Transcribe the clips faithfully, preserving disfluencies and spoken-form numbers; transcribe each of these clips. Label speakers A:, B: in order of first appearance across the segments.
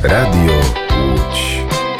A: Radio Łódź.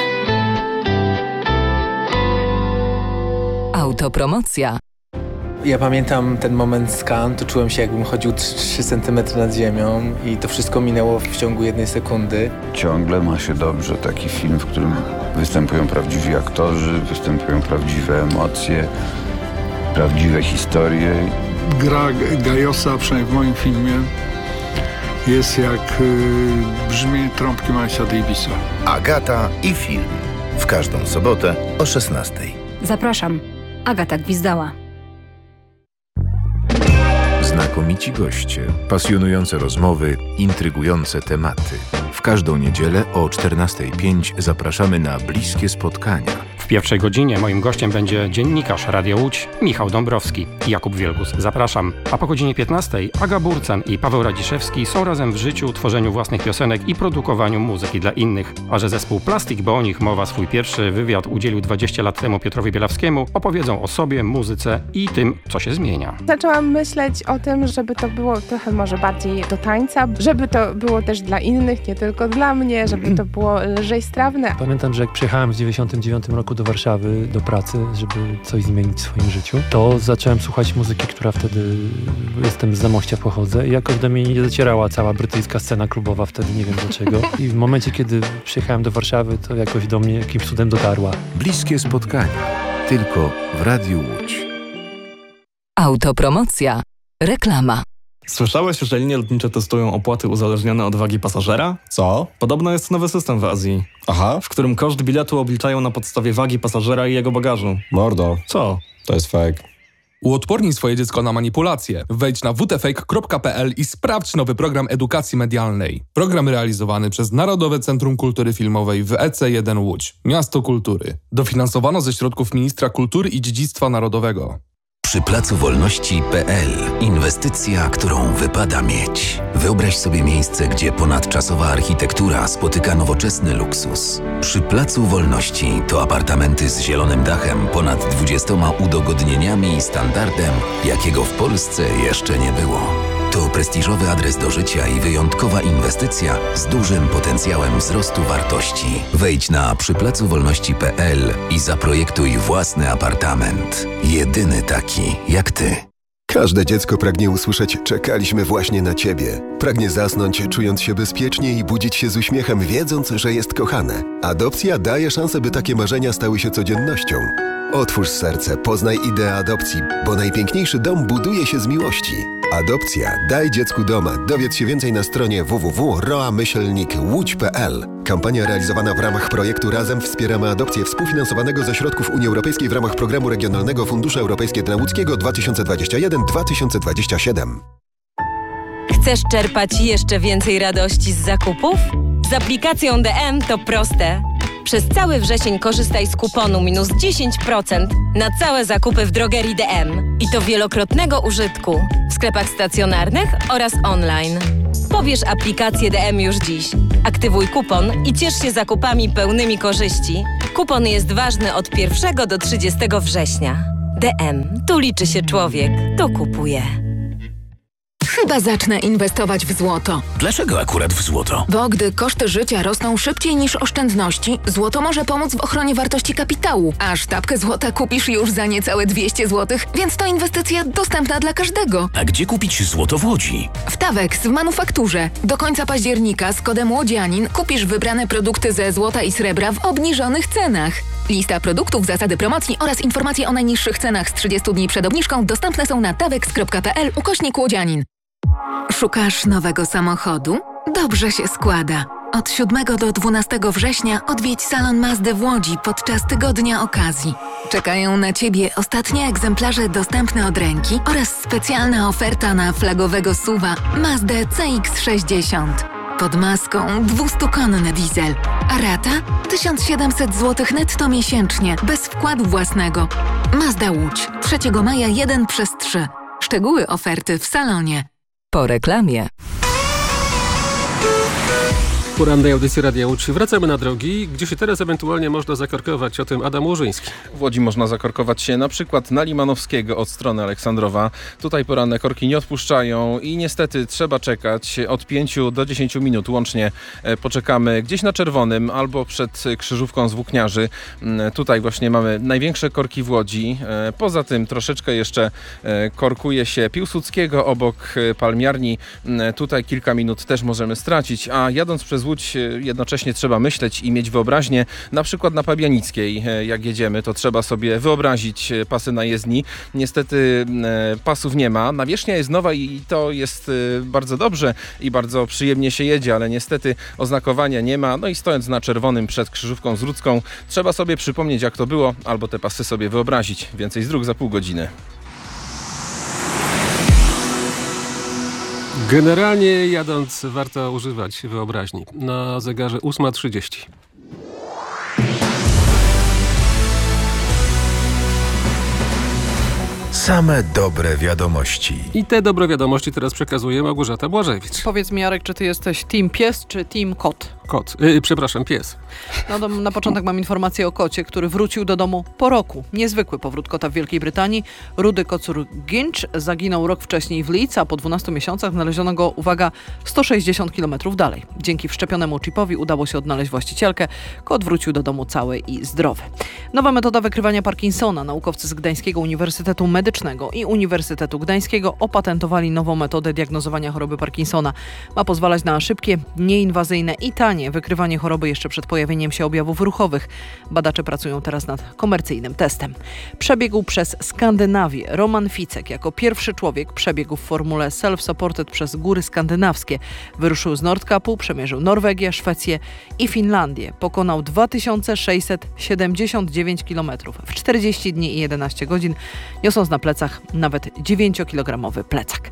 B: Autopromocja.
C: Ja pamiętam ten moment z Cannes, to czułem się, jakbym chodził trzy centymetry nad ziemią i to wszystko minęło w ciągu jednej sekundy.
D: Ciągle ma się dobrze. Taki film, w którym występują prawdziwi aktorzy, występują prawdziwe emocje, prawdziwe historie.
E: Gra Gajosa, przynajmniej w moim filmie, jest jak y, brzmienie trąbki Milesa Davisa.
A: Agata i film. W każdą sobotę o szesnastej.
F: Zapraszam. Agata Gwizdała.
G: Znakomici goście, pasjonujące rozmowy, intrygujące tematy. W każdą niedzielę o czternastej pięć zapraszamy na bliskie spotkania.
H: W pierwszej godzinie moim gościem będzie dziennikarz Radia Łódź Michał Dąbrowski. Jakub Wielgus, zapraszam. A po godzinie piętnastej Aga Burcan i Paweł Radziszewski są razem w życiu, tworzeniu własnych piosenek i produkowaniu muzyki dla innych. A że zespół Plastik, bo o nich mowa, swój pierwszy wywiad udzielił dwadzieścia lat temu Piotrowi Bielawskiemu, opowiedzą o sobie, muzyce i tym, co się zmienia.
I: Zaczęłam myśleć o tym, żeby to było trochę może bardziej do tańca, żeby to było też dla innych, nie tylko dla mnie, żeby to było lżej strawne.
J: Pamiętam, że jak przyjechałem w dziewięćdziesiątym dziewiątym roku do Warszawy, do pracy, żeby coś zmienić w swoim życiu, to zacząłem słuchać muzyki, która wtedy, jestem z Zamościa, pochodzę i jakoś do mnie nie docierała cała brytyjska scena klubowa wtedy, nie wiem dlaczego. I w momencie, kiedy przyjechałem do Warszawy, to jakoś do mnie jakimś cudem dotarła.
G: Bliskie spotkania. Tylko w Radiu Łódź.
B: Autopromocja. Reklama.
K: Słyszałeś, że linie lotnicze testują opłaty uzależnione od wagi pasażera?
L: Co?
K: Podobno jest nowy system w Azji.
L: Aha.
K: W którym koszt biletu obliczają na podstawie wagi pasażera i jego bagażu.
L: Mordo.
K: Co?
L: To jest fake.
M: Uodpornij swoje dziecko na manipulacje. Wejdź na w t fake kropka p l i sprawdź nowy program edukacji medialnej. Program realizowany przez Narodowe Centrum Kultury Filmowej w E C jeden Łódź. Miasto Kultury. Dofinansowano ze środków Ministra Kultury i Dziedzictwa Narodowego.
N: Przy Placu Wolności kropka p l inwestycja, którą wypada mieć. Wyobraź sobie miejsce, gdzie ponadczasowa architektura spotyka nowoczesny luksus. Przy Placu Wolności to apartamenty z zielonym dachem, ponad dwudziestoma udogodnieniami i standardem, jakiego w Polsce jeszcze nie było. To prestiżowy adres do życia i wyjątkowa inwestycja z dużym potencjałem wzrostu wartości. Wejdź na przy placu wolności kropka p l i zaprojektuj własny apartament. Jedyny taki jak ty.
O: Każde dziecko pragnie usłyszeć: czekaliśmy właśnie na ciebie. Pragnie zasnąć, czując się bezpiecznie i budzić się z uśmiechem, wiedząc, że jest kochane. Adopcja daje szansę, by takie marzenia stały się codziennością. Otwórz serce, poznaj ideę adopcji, bo najpiękniejszy dom buduje się z miłości. Adopcja. Daj dziecku doma. Dowiedz się więcej na stronie w w w kropka roa myślnik łódź kropka p l. Kampania realizowana w ramach projektu Razem wspieramy adopcję, współfinansowanego ze środków Unii Europejskiej w ramach Programu Regionalnego Fundusze Europejskie dla Łódzkiego dwa tysiące dwudziesty pierwszy do dwa tysiące dwudziestego siódmego.
P: Chcesz czerpać jeszcze więcej radości z zakupów? Z aplikacją D M to proste. Przez cały wrzesień korzystaj z kuponu minus dziesięć procent na całe zakupy w drogerii D M. I to wielokrotnego użytku w sklepach stacjonarnych oraz online. Pobierz aplikację D M już dziś. Aktywuj kupon i ciesz się zakupami pełnymi korzyści. Kupon jest ważny od pierwszego do trzydziestego września. D M. Tu liczy się człowiek. Tu kupuje.
Q: Chyba zacznę inwestować w złoto.
N: Dlaczego akurat w złoto?
Q: Bo gdy koszty życia rosną szybciej niż oszczędności, złoto może pomóc w ochronie wartości kapitału. A sztabkę złota kupisz już za niecałe dwieście złotych, więc to inwestycja dostępna dla każdego.
N: A gdzie kupić złoto w Łodzi?
Q: W Tawex w manufakturze. Do końca października z kodem Łodzianin kupisz wybrane produkty ze złota i srebra w obniżonych cenach. Lista produktów, zasady promocji oraz informacje o najniższych cenach z trzydziestu dni przed obniżką dostępne są na tawex kropka p l ukośnik Łodzianin. Szukasz nowego samochodu? Dobrze się składa. Od siódmego do dwunastego września odwiedź salon Mazdy w Łodzi podczas tygodnia okazji. Czekają na Ciebie ostatnie egzemplarze dostępne od ręki oraz specjalna oferta na flagowego S U V-a Mazdę C X sześćdziesiąt. Pod maską dwustukonny diesel, a rata tysiąc siedemset złotych netto miesięcznie, bez wkładu własnego. Mazda Łódź, trzeciego maja jeden przez trzy. Szczegóły oferty w salonie.
B: Po reklamie.
L: Porannej audycji Radia Łódź. Wracamy na drogi, gdzie się teraz ewentualnie można zakorkować. O tym Adam Łużyński.
R: W Łodzi można zakorkować się na przykład na Limanowskiego od strony Aleksandrowa. Tutaj poranne korki nie odpuszczają i niestety trzeba czekać od pięciu do dziesięciu minut. Łącznie poczekamy gdzieś na czerwonym albo przed krzyżówką z Włókniarzy. Tutaj właśnie mamy największe korki w Łodzi. Poza tym troszeczkę jeszcze korkuje się Piłsudskiego obok Palmiarni. Tutaj kilka minut też możemy stracić, a jadąc przez Łódź jednocześnie trzeba myśleć i mieć wyobraźnię. Na przykład na Pabianickiej, jak jedziemy, to trzeba sobie wyobrazić pasy na jezdni. Niestety pasów nie ma. Nawierzchnia jest nowa i to jest bardzo dobrze i bardzo przyjemnie się jedzie, ale niestety oznakowania nie ma. No i stojąc na czerwonym przed krzyżówką z Rudzką, trzeba sobie przypomnieć, jak to było, albo te pasy sobie wyobrazić. Więcej z dróg za pół godziny.
L: Generalnie jadąc warto używać wyobraźni. Na zegarze ósma trzydzieści.
G: Same dobre wiadomości.
L: I te dobre wiadomości teraz przekazuje Małgorzata Błażewicz.
S: Powiedz mi, Jarek, czy ty jesteś team pies, czy team kot?
L: Kot. Yy, przepraszam, pies.
S: No to na początek mam informację o kocie, który wrócił do domu po roku. Niezwykły powrót kota w Wielkiej Brytanii. Rudy kocur Ginch zaginął rok wcześniej w Leeds, a po dwunastu miesiącach znaleziono go, uwaga, sto sześćdziesiąt kilometrów dalej. Dzięki wszczepionemu chipowi udało się odnaleźć właścicielkę. Kot wrócił do domu cały i zdrowy. Nowa metoda wykrywania Parkinsona. Naukowcy z Gdańskiego Uniwersytetu Medycznego i Uniwersytetu Gdańskiego opatentowali nową metodę diagnozowania choroby Parkinsona. Ma pozwalać na szybkie, nieinwazyjne i tanie wykrywanie choroby jeszcze przed pojawieniem się objawów ruchowych. Badacze pracują teraz nad komercyjnym testem. Przebiegł przez Skandynawię. Roman Ficek jako pierwszy człowiek przebiegł w formule self-supported przez góry skandynawskie. Wyruszył z Nordkapu, przemierzył Norwegię, Szwecję i Finlandię. Pokonał dwa tysiące sześćset siedemdziesiąt dziewięć kilometrów w czterdzieści dni i jedenaście godzin, niosąc na plecach nawet dziewięciokilogramowy plecak.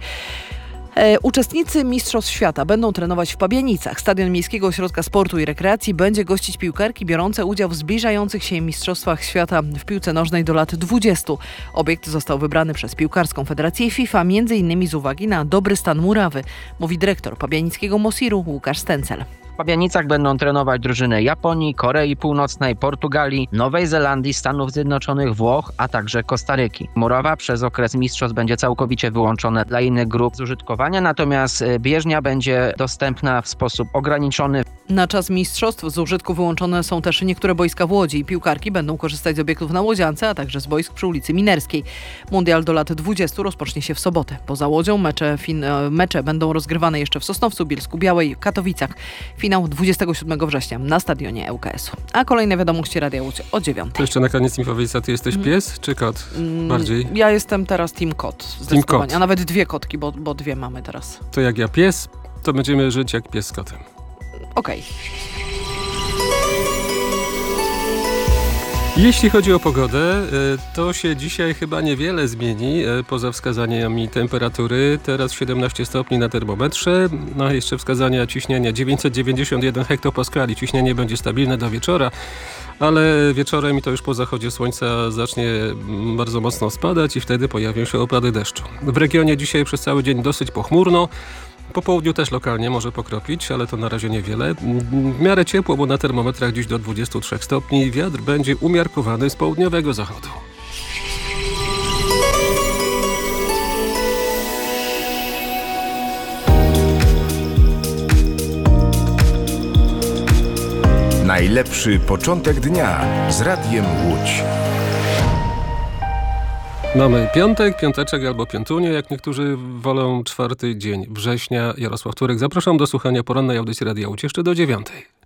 S: E, uczestnicy Mistrzostw Świata będą trenować w Pabianicach. Stadion Miejskiego Ośrodka Sportu i Rekreacji będzie gościć piłkarki biorące udział w zbliżających się Mistrzostwach Świata w piłce nożnej do lat dwudziestu. Obiekt został wybrany przez Piłkarską Federację FIFA m.in. z uwagi na dobry stan murawy, mówi dyrektor pabianickiego Mosiru Łukasz Stencel.
T: W Pabianicach będą trenować drużyny Japonii, Korei Północnej, Portugalii, Nowej Zelandii, Stanów Zjednoczonych, Włoch, a także Kostaryki. Murawa przez okres mistrzostw będzie całkowicie wyłączona dla innych grup z użytkowania, natomiast bieżnia będzie dostępna w sposób ograniczony.
S: Na czas mistrzostw z użytku wyłączone są też niektóre boiska w Łodzi. Piłkarki będą korzystać z obiektów na Łodziance, a także z boisk przy ulicy Minerskiej. Mundial do lat dwudziestu rozpocznie się w sobotę. Poza Łodzią mecze, fin- mecze będą rozgrywane jeszcze w Sosnowcu, Bielsku Białej, Katowicach. Finał dwudziestego siódmego września na stadionie L K S u. A kolejne wiadomości Radia Łódź o dziewiątej.
L: To jeszcze na koniec mi powiedz, a ty jesteś pies czy kot? Bardziej?
S: Ja jestem teraz team kot. Zdecydowanie. Team kot. A nawet dwie kotki, bo, bo dwie mamy teraz.
L: To jak ja pies, to będziemy żyć jak pies z kotem.
S: Okej. Okay.
L: Jeśli chodzi o pogodę, to się dzisiaj chyba niewiele zmieni poza wskazaniami temperatury. Teraz siedemnaście stopni na termometrze, no jeszcze wskazania ciśnienia dziewięćset dziewięćdziesiąt jeden hektopaskali. Ciśnienie będzie stabilne do wieczora, ale wieczorem i to już po zachodzie słońca zacznie bardzo mocno spadać i wtedy pojawią się opady deszczu. W regionie dzisiaj przez cały dzień dosyć pochmurno. Po południu też lokalnie może pokropić, ale to na razie niewiele. W miarę ciepło, bo na termometrach dziś do dwudziestu trzech stopni. Wiatr będzie umiarkowany z południowego zachodu.
G: Najlepszy początek dnia z Radiem Łódź.
L: Mamy piątek, piąteczek albo piątunię, jak niektórzy wolą, czwarty dzień września. Jarosław Turek, zapraszam do słuchania porannej audycji Radia Łódź jeszcze do dziewiątej.